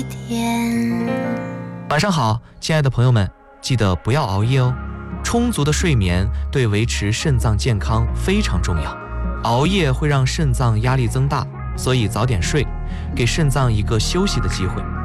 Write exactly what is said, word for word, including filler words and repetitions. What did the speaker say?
晚上好，亲爱的朋友们，记得不要熬夜哦。充足的睡眠对维持肾脏健康非常重要，熬夜会让肾脏压力增大，所以早点睡，给肾脏一个休息的机会。